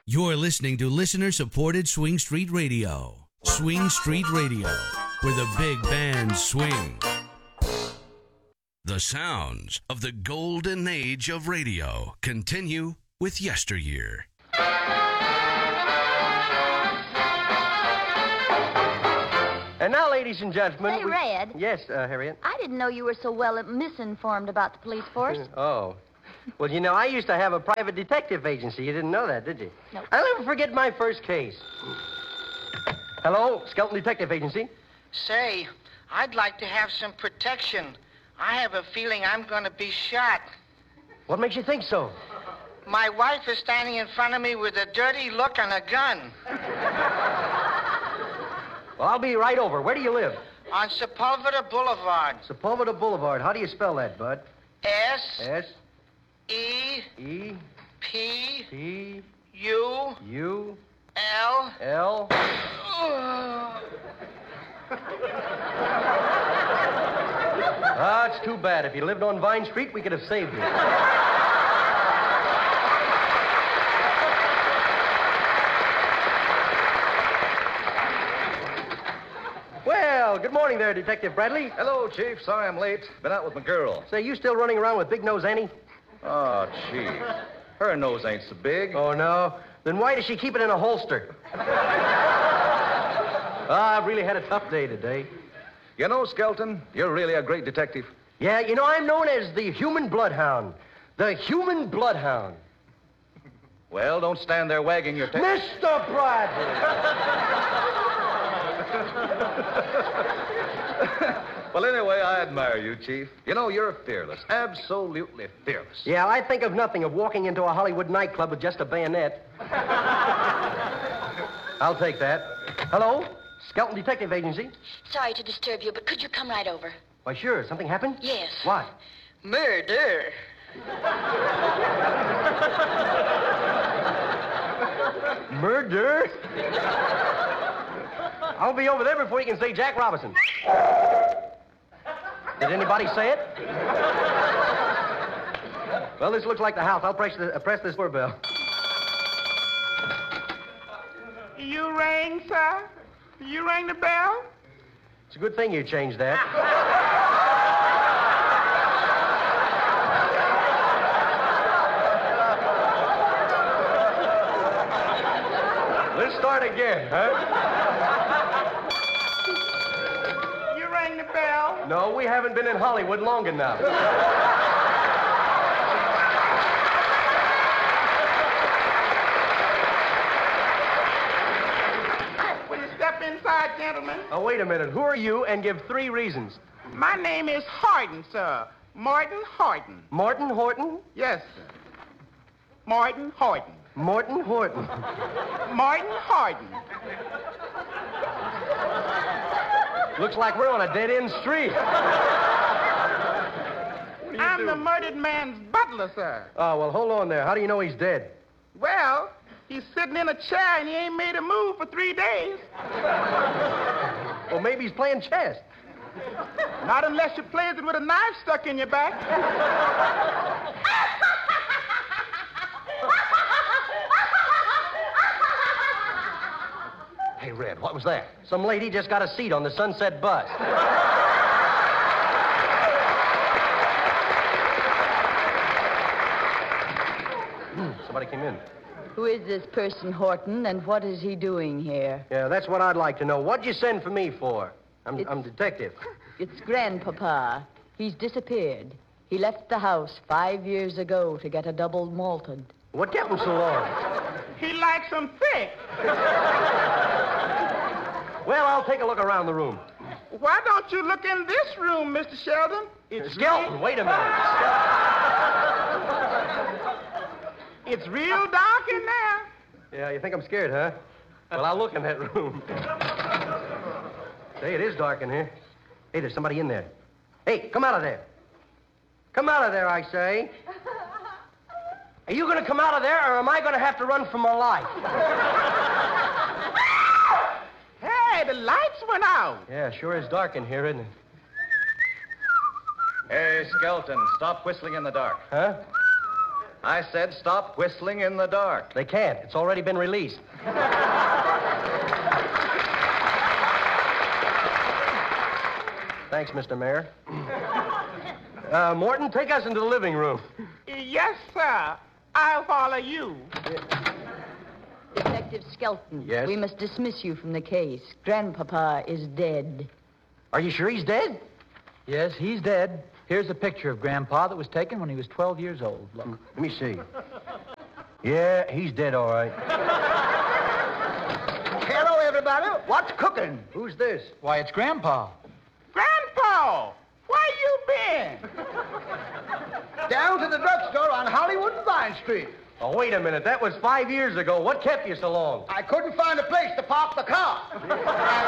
You're listening to listener-supported Swing Street Radio. Swing Street Radio, where the big bands swing. The sounds of the golden age of radio continue with yesteryear. And now, ladies and gentlemen... Say, Red. Yes, Harriet? I didn't know you were so well misinformed about the police force. Oh. Well, you know, I used to have a private detective agency. You didn't know that, did you? No. I'll never forget my first case. Hello, Skelton Detective Agency. Say, I'd like to have some protection. I have a feeling I'm going to be shot. What makes you think so? My wife is standing in front of me with a dirty look and a gun. Well, I'll be right over. Where do you live? On Sepulveda Boulevard. Sepulveda Boulevard. How do you spell that, Bud? S. S. E. E. P. P. U. U. L. L. Ah, it's too bad. If you lived on Vine Street, we could have saved you. Well, good morning there, Detective Bradley. Hello, Chief. Sorry I'm late. Been out with my girl. Say, you still running around with Big Nose Annie? Oh, Chief. Her nose ain't so big. Oh, no? Then why does she keep it in a holster? I've really had a tough day today. You know, Skelton, you're really a great detective. Yeah, you know, I'm known as the Human Bloodhound. The Human Bloodhound. Well, don't stand there wagging your tail. Mr. Bradley! Well, anyway, I admire you, Chief. You know, you're fearless. Absolutely fearless. Yeah, I think of nothing of walking into a Hollywood nightclub with just a bayonet. I'll take that. Hello? Skelton Detective Agency? Sorry to disturb you, but could you come right over? Why, sure. Something happened? Yes. What? Murder. Murder? I'll be over there before you can say Jack Robinson. Did anybody say it? Well, this looks like the house. I'll press this doorbell. You rang, sir? You rang the bell? It's a good thing you changed that. Let's start again, huh? You rang the bell? No, we haven't been in Hollywood long enough. Will you step inside, gentlemen? Oh, wait a minute. Who are you? And give 3 reasons. My name is Horton, sir. Martin Horton. Morton Horton? Yes, sir. Martin Horton. Morton Horton. Martin Horton. Looks like we're on a dead-end street. I'm the murdered man's butler, sir. Oh, well, hold on there. How do you know he's dead? Well, he's sitting in a chair and he ain't made a move for 3 days. Well, maybe he's playing chess. Not unless you plays it with a knife stuck in your back. Hey, Red, what was that? Some lady just got a seat on the Sunset bus. Somebody came in. Who is this person, Horton, and what is he doing here? Yeah, that's what I'd like to know. What'd you send for me for? I'm detective. It's Grandpapa. He's disappeared. He left the house 5 years ago to get a double malted. What kept him so long? He likes them thick. Well, I'll take a look around the room. Why don't you look in this room, Mr. Sheldon? Skelton, wait a minute. It's real dark in there. Yeah, you think I'm scared, huh? Well, I'll look in that room. Say, it is dark in here. Hey, there's somebody in there. Hey, come out of there. Come out of there, I say. Are you going to come out of there, or am I going to have to run for my life? Hey, the lights went out. Yeah, sure is dark in here, isn't it? Hey, Skelton, stop whistling in the dark. Huh? I said stop whistling in the dark. They can't. It's already been released. Thanks, Mr. Mayor. Morton, take us into the living room. Yes, sir. I'll follow you. Detective Skelton. Yes? We must dismiss you from the case. Grandpapa is dead. Are you sure he's dead? Yes, he's dead. Here's a picture of Grandpa that was taken when he was 12 years old. Look. Let me see. Yeah, he's dead, all right. Hello, everybody. What's cooking? Who's this? Why, it's Grandpa. Grandpa, where you been? Down to the drugstore on Hollywood and Vine Street. Oh, wait a minute. That was 5 years ago. What kept you so long? I couldn't find a place to park the car.